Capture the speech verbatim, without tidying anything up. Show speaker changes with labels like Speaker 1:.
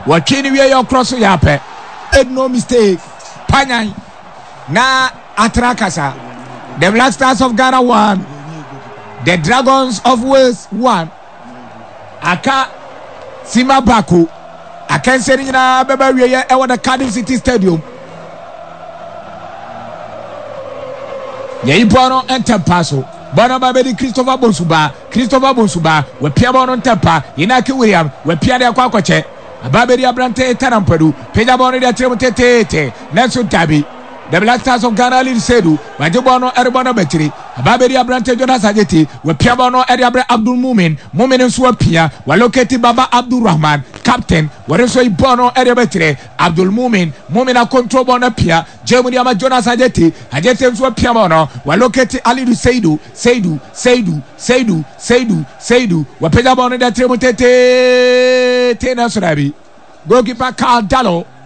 Speaker 1: Watching we your cross yape. No mistake. Panyan. Na Atrakasa. The Black Stars of Ghana won. The Dragons of Wales won. Aka Sima Baku. I can say in a baby I want the Cardiff City Stadium. Ye Bono and Tempaso. Bono Baby Christopher Bonsuba. Christopher Bonsuba. We Piabono Tempa. Inaki William. We Piada Quacoche. Baberi Abrante Tarampadu. Pejaboni da Tremutete. Nelson Tabi. The Black Stars of Ghana lead Sedu, Majobono Erbono Betri, Baberi Abrante Jonas Ajeti, with Piabono Eriabre Abdul Mumin, Mumin and Swapia, while located Baba Abdul Rahman, Captain, whereso Bono Eriabetre, Abdul Mumin, Mumin a control Bonapia, Germany Ama Jonas Ajeti, Ajeti and Swapiamono, while located Ali Seidu, Seidu, Seidu, Seidu, Seidu, Seidu, Wapejaboni da Tremutete Tena Sorabi. Goalkeeper Carl Dallo.